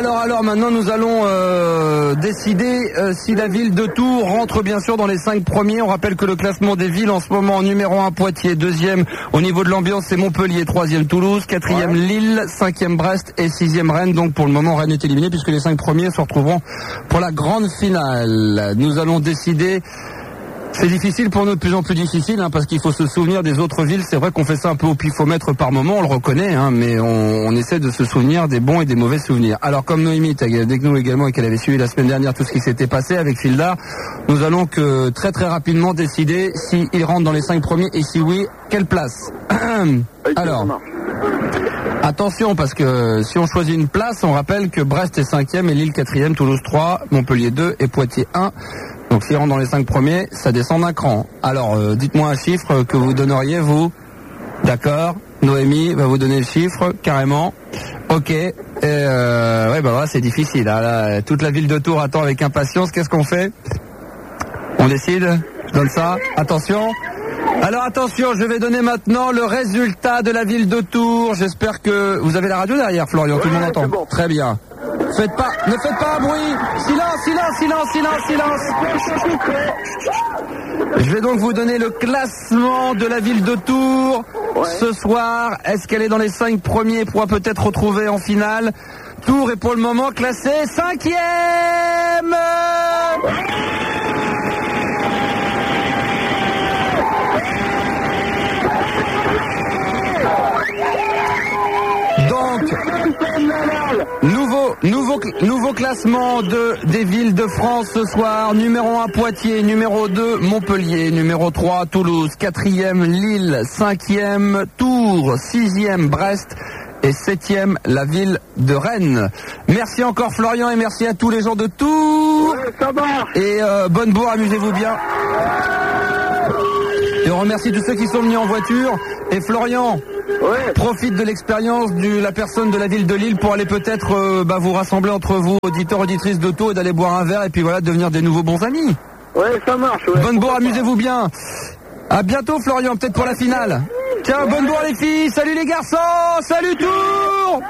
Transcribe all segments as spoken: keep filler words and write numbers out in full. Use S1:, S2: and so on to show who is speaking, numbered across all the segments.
S1: alors, alors, maintenant nous allons euh, décider euh, si la ville de Tours rentre bien sûr dans les cinq premiers. On rappelle que le classement des villes en ce moment, numéro un Poitiers, deuxième au niveau de l'ambiance c'est Montpellier, troisième Toulouse, quatrième ouais. Lille, cinquième Brest et sixième Rennes. Donc pour le moment Rennes est éliminé puisque les cinq premiers se retrouveront pour la grande finale. Nous allons décider... C'est difficile pour nous, de plus en plus difficile, hein, parce qu'il faut se souvenir des autres villes. C'est vrai qu'on fait ça un peu au pifomètre par moment, on le reconnaît, hein, mais on, on essaie de se souvenir des bons et des mauvais souvenirs. Alors comme Noémie était avec nous également et qu'elle avait suivi la semaine dernière tout ce qui s'était passé avec Fildar, nous allons que très très rapidement décider s'il rentre dans les cinq premiers et si oui, quelle place. Alors, attention parce que si on choisit une place, on rappelle que Brest est cinquième et Lille quatrième, Toulouse trois, Montpellier deux et Poitiers un. Donc s'il rentre dans les cinq premiers, ça descend d'un cran. Alors, euh, dites-moi un chiffre que vous donneriez, vous. D'accord. Noémie va vous donner le chiffre, carrément. Ok. Et euh, ouais, bah voilà, c'est difficile. Hein, là, toute la ville de Tours attend avec impatience. Qu'est-ce qu'on fait? On décide? Je donne ça. Attention. Alors attention, je vais donner maintenant le résultat de la ville de Tours. J'espère que vous avez la radio derrière, Florian.
S2: Ouais,
S1: tout le monde entend.
S2: Bon.
S1: Très bien. Faites pas, ne faites pas un bruit. Silence, silence, silence, silence, silence. Je vais donc vous donner le classement de la ville de Tours ouais. ce soir. Est-ce qu'elle est dans les cinq premiers, pourra peut-être retrouver en finale? Tours est pour le moment classé cinquième. Donc, nouveau, nouveau, nouveau classement de, des villes de France ce soir. Numéro un Poitiers, numéro deux Montpellier, numéro trois Toulouse, quatrième Lille, cinquième Tours, sixième Brest et septième la ville de Rennes. Merci encore Florian et merci à tous les gens de Tours.
S2: Ouais, ça va.
S1: Et euh, bonne bourre, amusez-vous bien. Et on remercie tous ceux qui sont venus en voiture. Et Florian, ouais. profite de l'expérience de la personne de la ville de Lille pour aller peut-être euh, bah, vous rassembler entre vous, auditeurs, auditrices d'auto, et d'aller boire un verre et puis voilà, devenir des nouveaux bons amis.
S2: Ouais, ça marche. Ouais.
S1: Bonne bourre, amusez-vous bien. À bientôt Florian, peut-être pour la finale. Tiens, bonne bourre les filles, salut les garçons, salut Tours.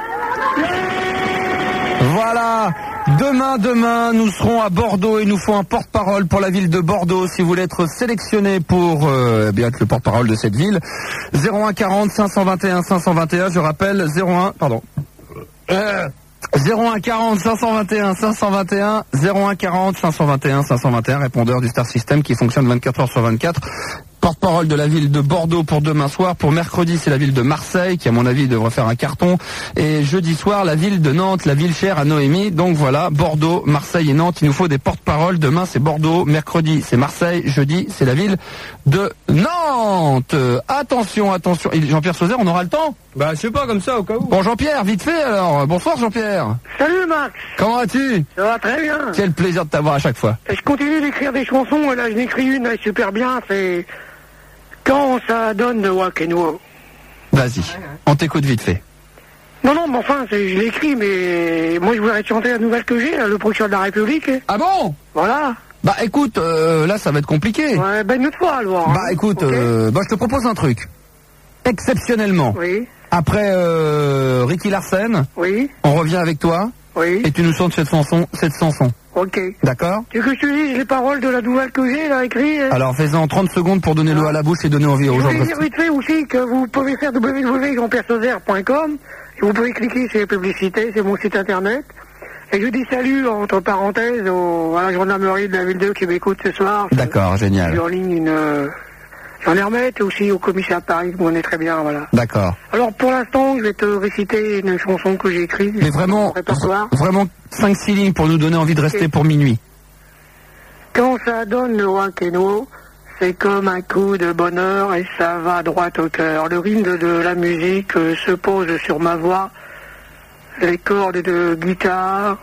S1: Voilà. Demain, demain, nous serons à Bordeaux et nous faut un porte-parole pour la ville de Bordeaux. Si vous voulez être sélectionné pour euh, bien être le porte-parole de cette ville, zéro un quarante cinq cent vingt et un cinq cent vingt et un, je rappelle, zéro un, pardon. Euh, zéro un quarante cinq cent vingt et un cinq cent vingt et un, zéro un quarante cinq cent vingt et un cinq cent vingt et un, répondeur du Star System qui fonctionne vingt-quatre heures sur vingt-quatre. Porte-parole de la ville de Bordeaux pour demain soir. Pour mercredi, c'est la ville de Marseille qui, à mon avis, devrait faire un carton. Et jeudi soir, la ville de Nantes, la ville chère à Noémie. Donc voilà, Bordeaux, Marseille et Nantes. Il nous faut des porte-paroles. Demain, c'est Bordeaux. Mercredi, c'est Marseille. Jeudi, c'est la ville de Nantes. Attention, attention. Et Jean-Pierre Sauzet, on aura le temps?
S3: Bah, je sais pas, comme ça, au cas où.
S1: Bon, Jean-Pierre, vite fait alors. Bonsoir, Jean-Pierre.
S2: Salut, Max.
S1: Comment vas-tu?
S2: Ça va très bien.
S1: Quel plaisir de t'avoir à chaque fois.
S2: Je continue d'écrire des chansons et là, j'en écris une là, super bien. C'est Quand ça donne de Walk and Wow.
S1: Vas-y, on t'écoute vite fait.
S2: Non, non, mais enfin, c'est, je l'ai écrit, mais moi, je voudrais chanter la nouvelle que j'ai, là, le procureur de la République.
S1: Ah bon?
S2: Voilà.
S1: Bah écoute, euh, là ça va être compliqué.
S2: Ouais, ben une autre fois alors.
S1: Bah
S2: hein.
S1: écoute,
S2: Okay.
S1: euh, bah, je te propose un truc. Exceptionnellement.
S2: Oui.
S1: Après euh, Ricky Larsen,
S2: Oui.
S1: on revient avec toi
S2: Oui.
S1: et tu nous chantes cette chanson, cette chanson.
S2: Ok.
S1: D'accord?
S2: Tu veux que je te dise les paroles de la nouvelle que j'ai là écrit?
S1: Alors fais-en trente secondes pour donner l'eau à la bouche et donner envie aux
S2: Je
S1: gens.
S2: voulais dire vite fait aussi que vous pouvez faire w w w point jean pierre sauzet point com et vous pouvez cliquer sur les publicités, c'est mon site internet. Et je dis salut entre parenthèses au, à la gendarmerie de la ville de qui m'écoute ce soir.
S1: D'accord, génial.
S2: J'ai en ligne une euh, gendarmette et aussi au commissaire de Paris, où on est très bien, voilà.
S1: D'accord.
S2: Alors pour l'instant, je vais te réciter une chanson que j'ai écrite.
S1: Mais vraiment,
S2: répertoire.
S1: vraiment cinq six lignes pour nous donner envie de rester
S2: Okay.
S1: pour minuit.
S2: Quand ça donne le rock and roll, c'est comme un coup de bonheur et ça va droit au cœur. Le rythme de la musique euh, se pose sur ma voix. Les cordes de guitare,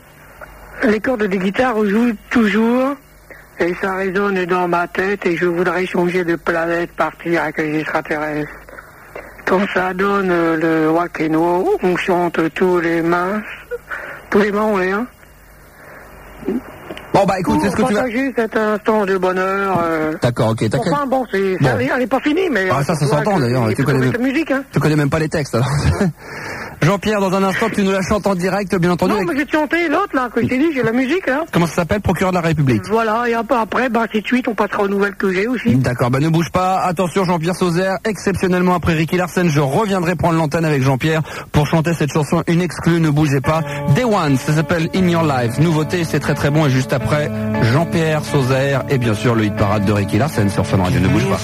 S2: les cordes de guitare jouent toujours et ça résonne dans ma tête et je voudrais changer de planète, partir avec les extraterrestres. Quand ça donne le rock and roll, on chante tous les mains, tous les mains on les hein.
S1: Bon bah écoute, c'est ce que tu vas...
S2: partager cet instant de bonheur. Euh...
S1: D'accord, ok. T'as
S2: Enfin bon, c'est,
S1: bon.
S2: Ça, elle n'est pas finie, mais...
S1: Ah, ça, ça s'entend d'ailleurs. Tu connais,
S2: musique, hein.
S1: tu connais même pas les textes alors. Jean-Pierre, dans un instant, tu nous la chantes en direct, bien entendu.
S2: Non,
S1: avec...
S2: mais j'ai chanté l'autre, là, que je t'ai dit, j'ai la musique, là.
S1: Comment ça s'appelle? Procureur de la République.
S2: Voilà, et un peu après, bah, ainsi de suite, on passera aux nouvelles que j'ai aussi.
S1: D'accord, bah ne bouge pas. Attention, Jean-Pierre Sauzère, exceptionnellement après Ricky Larsen, je reviendrai prendre l'antenne avec Jean-Pierre pour chanter cette chanson, une exclue, ne bougez pas. Day One, ça s'appelle In Your Life. Nouveauté, c'est très très bon, et juste après, Jean-Pierre Sauzère, et bien sûr le hit parade de Ricky Larsen sur Fun Radio, ne bouge pas.